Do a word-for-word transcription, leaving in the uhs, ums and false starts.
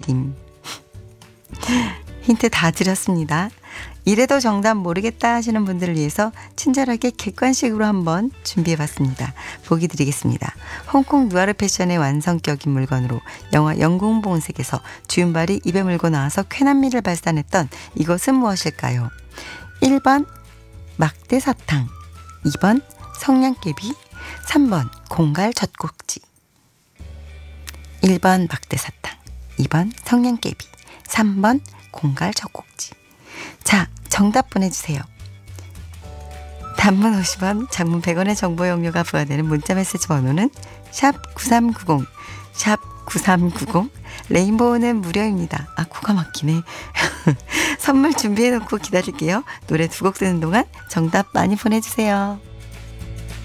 내림. 힌트 다 드렸습니다. 이래도 정답 모르겠다 하시는 분들을 위해서 친절하게 객관식으로 한번 준비해봤습니다. 보기 드리겠습니다. 홍콩 누아르 패션의 완성격인 물건으로 영화 영궁봉색에서 주윤발이 입에 물고 나와서 쾌남미를 발산했던 이것은 무엇일까요? 일 번 막대사탕, 이 번 성냥개비, 삼 번 공갈 젖꼭지. 일 번 막대사탕, 이 번 성냥개비, 삼 번 공갈 젖꼭지. 자, 정답 보내주세요. 단문 오십 원, 장문 백 원의 정보 용료가 부과되는 문자메시지 번호는 샵 구삼구공, 샵 구삼구공. 레인보우는 무료입니다. 아, 코가 막히네. 선물 준비해놓고 기다릴게요. 노래 두 곡 듣는 동안 정답 많이 보내주세요.